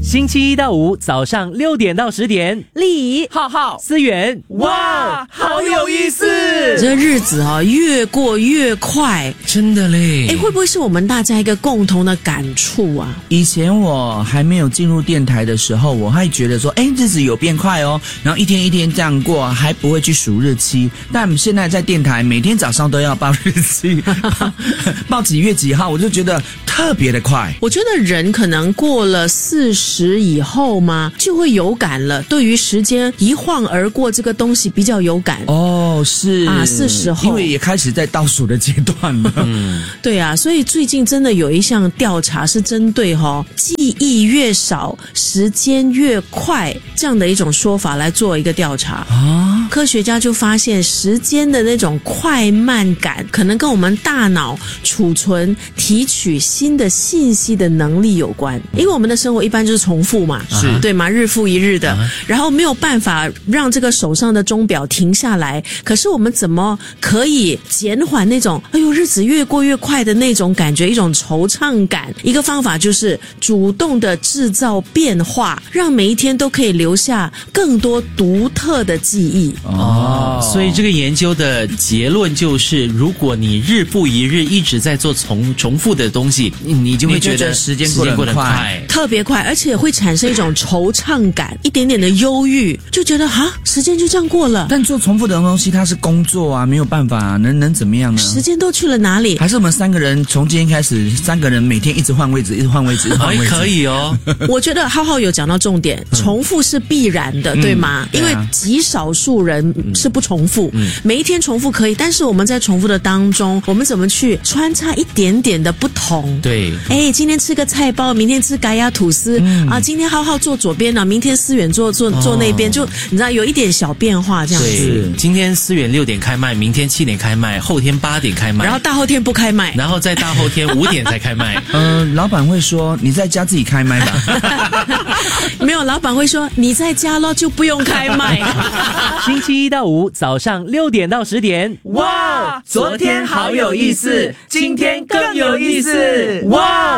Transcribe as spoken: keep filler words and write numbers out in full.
星期一到五早上六点到十点， 丽浩浩、思源，哇，好有意思！ 这日子啊，越过越快， 真的嘞。 哎，会不会是我们大家一个共同的感触啊？ 以前我还没有进入电台的时候，我还觉得说，哎，日子有变快哦，然后一天一天这样过，还不会去数日期。但现在在电台，每天早上都要报日期，报几月几号，我就觉得特别的快。 我觉得人可能过了四十以后嘛，就会有感了。对于时间一晃而过这个东西比较有感。 哦，是啊，四十后， 因为也开始在倒数的阶段了。 嗯，对啊，所以最近真的有一项调查是针对哈、哦、记忆越少，时间越快这样的一种说法来做一个调查啊。科学家就发现，时间的那种快慢感，可能跟我们大脑储存、提取新的信息的能力有关。因为我们的生活一般就是重复嘛， 是对吗？日复一日的， 啊、 然后没有办法让这个手上的钟表停下来。可是我们怎么可以减缓那种哎呦日子越过越快的那种感觉，一种惆怅感？一个方法就是主动的制造变化，让每一天都可以留下更多独特的记忆。 哦，所以这个研究的结论就是，如果你日复一日一直在做重重复的东西，你就会觉得时间过得很快， 特别快，而且会产生一种惆怅感，一点点的忧郁，就觉得哈，时间就这样过了。 但做重复的东西，它是工作啊，没有办法、啊，能能怎么样呢？ 时间都去了哪里？ 还是我们三个人从今天开始，三个人每天一直换位置，一直换位置，一直换位置， 可以哦。 我觉得浩浩有讲到重点，重复是必然的，嗯、对吗？ 嗯、 因为极少数人是不重复，嗯、每一天重复可以，但是我们在重复的当中，我们怎么去穿插一点点的不同？ 对， 哎，今天吃个菜包，明天吃咖椰吐司、嗯、啊，今天浩浩坐左边呢，明天思远坐坐坐那边，哦、就你知道有一点小变化这样子。 对，今天思远六点开麦，明天七点开麦，后天八点开麦， 然后大后天不开麦， 然后再大后天五点才开麦。 呃，老板会说你在家自己开麦吧。 没有，老板会说你在家咯，就不用开麦。 星期一到五早上六点到十点，哇，昨天好有意思，今天更有意思，哇。